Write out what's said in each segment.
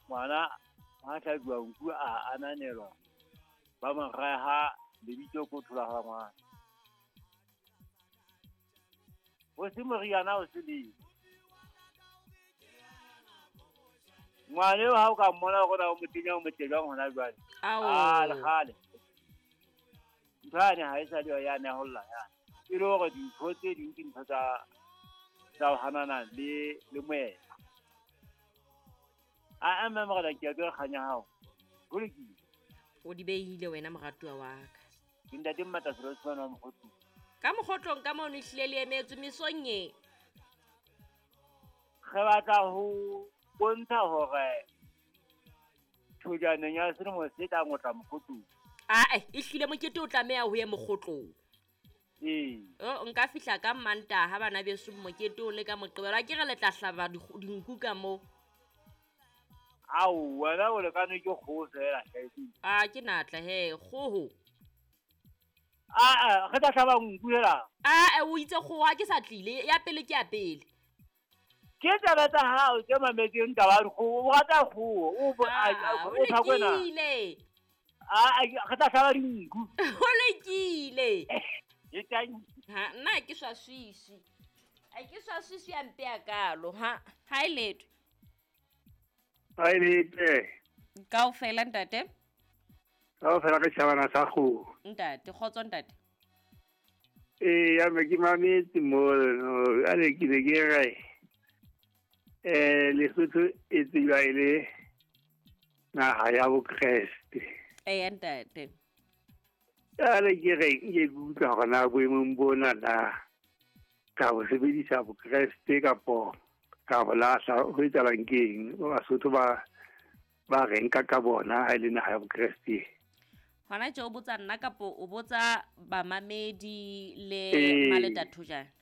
ngwana ha tla bua nku a ananelwa ba magaha le bitso go thola ga ngwana o se moriana o se le ngwane ha o ka mmona go na o motenya o motelwa ngwana jwale le gale bana ha isa le ya na holla ya e le gore di photse di ntse tsa hanana le moya a mmamagala ke a go ganya hao go le ke o di beile wena mogatwa wa ka dinda di mmata selo tswana mo go ka mogotlong ka mo ne hlile le emetse mesonye ge batla ho bontsha hore thojana ya seno mo se tla ngotla mogotlong e hlile mokete o tlameha ho ye mogotlong nka fihla ka Manta ha bana beso mokete o le ka Moqebelo a ke re le tla hlaba dinku ka mo au wena o le ka no ke go fela ke natla he go ge tla hlaba nku hela o itse go ha ke sa tlile ya pele ke ya pele ke taba tsa hao ke mametseng taba go o rata go o lekile ge tla hlaba dinku o lekile nna ke swaswishi a ke swaswishi ya mpe ya kalo ha e letho kaofela ntate kaofela ka tšhabana sa go ntate kgotso ntate ya me ke mametse mo a le ke re Lesotho e tseba e le naga ya bokreste ntate le ke re ke utlwa gona boemong bona na ka bo sebedisa bokreste kapo ka bo lahla go etsalang ke eng Basotho ba reng ka bona ha ile naga ya bokreste hona tšeo o botsa nna kapo o botsa bamamedi le Maleta Thojana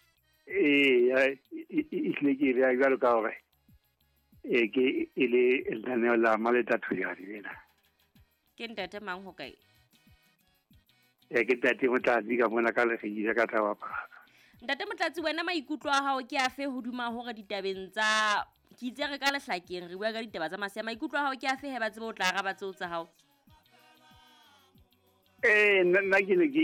ihle ke re jalo ka gore ke ile lenaneo la Maleta Thojana lena ke ntate mang ho kae ke tate Motlatsi ka mona ka legile ka taba pa ntate Motlatsi wena maikutlo a hao ke afe hoduma hore ditabeng tsa ke itse re ka lehlakeng re bua ka ditaba tsa masea maikutlo a hao ke afe he ba tsebe o tla ga ba tseo tsa hao nna ke le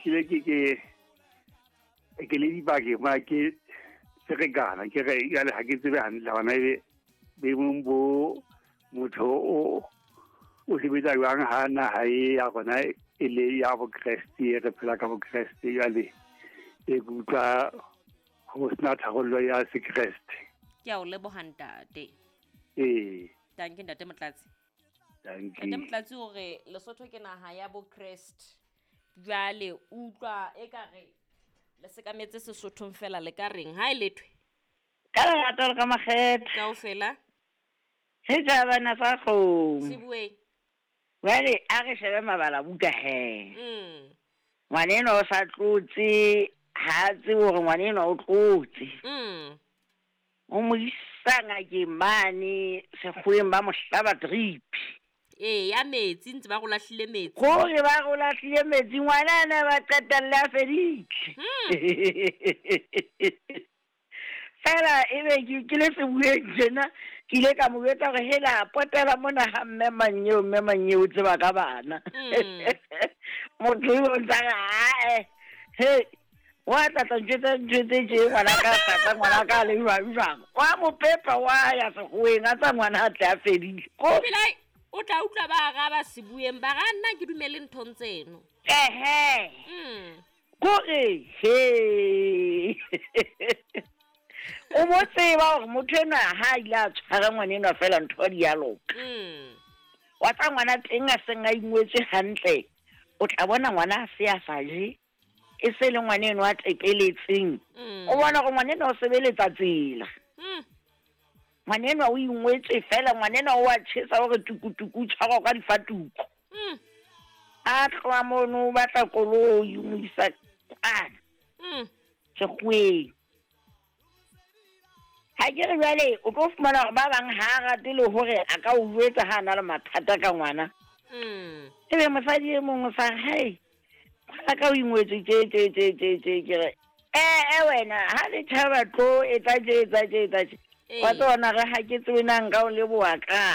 le dibake ma ke serekana ke re jale ha ke tsebe hantle gona be bo motho o sebetsa jwang ha naga e ya gona e le ya bokreste re phela ka bokreste jale e kutlwa go sena thagollo ya sekreste ke a o leboga ntate danke ntate Motlatsi ntate Motlatsi hore Lesotho ke naga ya bokreste jale utlwa e ka re le sekametse Sesothong fela le ka reng ha e lethwe ka lerato ka makgethe kaofela he bana sa go se bue wale a re shebe mabala buka he ngwaneno o sa tlotse ha tse hore ngwaneno o tlotse o mo isanga ke mane se kgoeng ba mo hlaba drip ya metsi ntse ba go lahlile metsi gore ba go lahlile metsi ngwana na ba qetelle a feditse fela ebe ke le se bueng jena ke ile ka mo betsa gore hela potela mona ha mme manyeo tseba ka bana motho o ntsa he wa tla ntse je ngwana ka le jwang wa mo pepa wa ya se goeng a tsa ngwana a tla fedile ko bilai o tla utlwa ba ga ba se bueng ba ga nna ke dumele nthong tseno kore o mo tseba gore motho ena ha ile a tshwara ngwaneno fela ntho di yaloka wa tsa ngwana teng a seng a ingwetse hantle o tla bona ngwana a se a sa je e se le ngwaneno a tepeletseng o bona gore ngwaneno o sebeletsa tsela ngwaneno o ingwetse fela ngwaneno o a tshesa gore tukutuku tshwara ka difatuko a tloa mono o batla koloi o mo isa sekgweng ha ke re jwale o tlo fumana gore ba bang ha a rate le hore a ka o jwetsa ha a na le mathata ka ngwana ebe mosadi e mongwe sa hei ngwana ka o ingwetse ke re wena ha le thaba tlo etsa tje wa tsona re ha ke tsebe nang ka o leboa ka